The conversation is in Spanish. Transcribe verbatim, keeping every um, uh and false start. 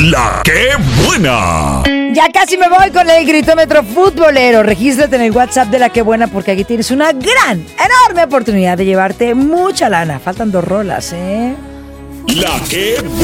La que buena. Ya casi me voy con el gritómetro futbolero. Regístrate en el WhatsApp de La que buena porque aquí tienes una gran, enorme oportunidad de llevarte mucha lana. Faltan dos rolas, ¿eh? La que buena.